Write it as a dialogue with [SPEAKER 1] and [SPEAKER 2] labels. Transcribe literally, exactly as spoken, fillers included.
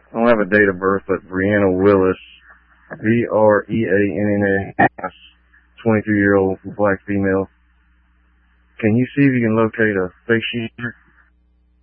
[SPEAKER 1] I don't have a date of birth, but Brianna Willis, V R E A N N A S, twenty-three year old black female. Can you see if you can locate a face sheet?